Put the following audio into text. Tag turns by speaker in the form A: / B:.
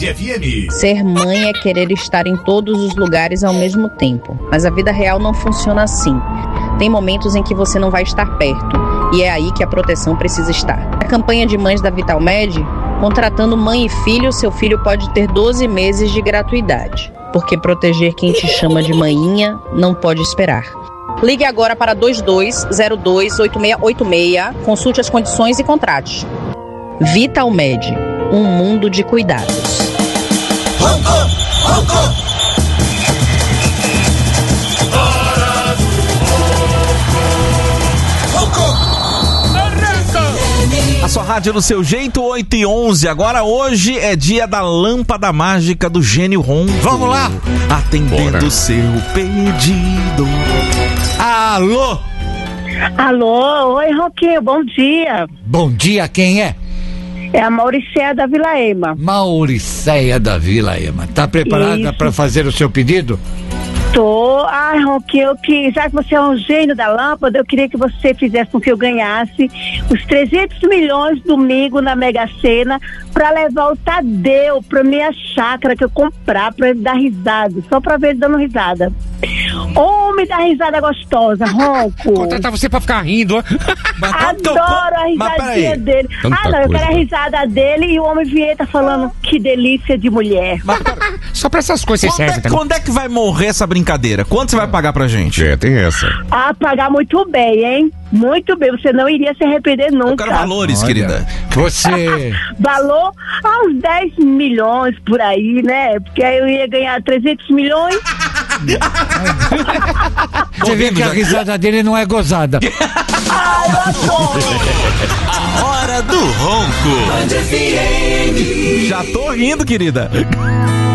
A: FM.
B: Ser mãe é querer estar em todos os lugares ao mesmo tempo, mas a vida real não funciona assim. Tem momentos em que você não vai estar perto, e é aí que a proteção precisa estar. Na campanha de mães da Vitalmed, contratando mãe e filho, seu filho pode ter 12 meses de gratuidade, porque proteger quem te chama de maninha não pode esperar. Ligue agora para 2202-8686, consulte as condições e contrate. Vitalmed, um mundo de cuidados.
C: A sua rádio no seu jeito, 8h11. Agora hoje é dia da lâmpada mágica do Gênio Ronco.
D: Vamos lá?
C: Atendendo o seu pedido.
D: Alô?
E: Alô, oi Ronquinho, bom dia.
D: Bom dia, quem é?
E: É a Mauricéia da Vila Ema.
D: Mauricéia da Vila Ema. Tá preparada para fazer o seu pedido?
E: Tô. Ai, Ronquinho, já que você é um gênio da lâmpada, eu queria que você fizesse com que eu ganhasse os 300 milhões domingo na Mega Sena pra levar o Tadeu pra minha chácara que eu comprar pra ele dar risada, só pra ver ele dando risada. Homem da risada gostosa, Ronco.
F: Contratar você pra ficar rindo, ó.
E: Adoro a risadinha dele. Não, eu quero a risada dele e o homem vinheta falando que delícia de mulher.
F: Só pra essas coisas você serve.
C: Quando é que vai morrer essa brincadeira? Quanto você vai pagar pra gente?
F: Tem essa.
E: Ah, pagar muito bem, hein? Muito bem, você não iria se arrepender nunca.
C: Eu quero valores, querida.
D: Você...
E: Valor a uns 10 milhões por aí, né? Porque aí eu ia ganhar 300 milhões.
D: Você vê que a risada dele não é gozada.
E: Ai, eu adoro.
C: A hora do ronco.
A: Band FM.
C: Já tô rindo, querida.